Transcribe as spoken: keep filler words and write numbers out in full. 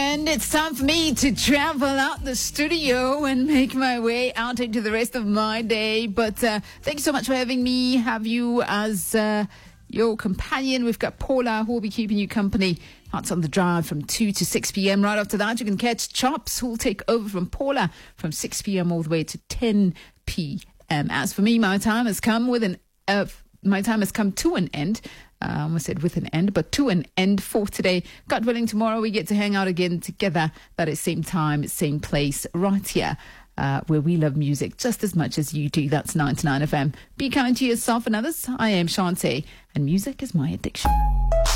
And it's time for me to travel out the studio and make my way out into the rest of my day. But uh, thank you so much for having me, have you as uh, your companion. We've got Paula who will be keeping you company out on the drive from two to six p.m. Right after that, you can catch Chops, who will take over from Paula from six p.m. all the way to ten p.m. As for me, my time has come with an uh, my time has come to an end. Uh, I almost said with an end, but to an end for today. God willing, tomorrow we get to hang out again together, but at same time, same place, right here, uh, where we love music just as much as you do. That's ninety-nine F M. Be kind to yourself and others. I am Shante, and music is my addiction.